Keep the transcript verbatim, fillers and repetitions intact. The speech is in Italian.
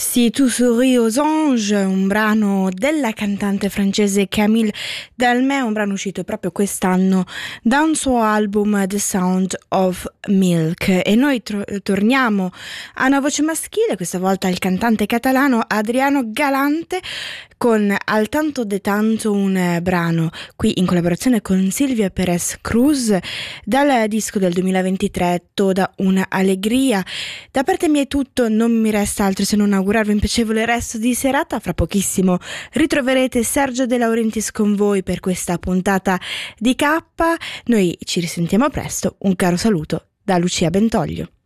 Si tu souris aux anges, un brano della cantante francese Camille Delmé, un brano uscito proprio quest'anno da un suo album The Sound of Milk. E noi tro- torniamo a una voce maschile, questa volta il cantante catalano Adriano Galante con Al tanto de tanto, un brano qui in collaborazione con Silvia Pérez Cruz dal disco del duemilaventitré Toda una Allegria. Da parte mia è tutto, non mi resta altro se non augurarvi un piacevole resto di serata. Fra pochissimo ritroverete Sergio De Laurentiis con voi per questa puntata di K. Noi ci risentiamo presto, un caro saluto da Lucia Bentoglio.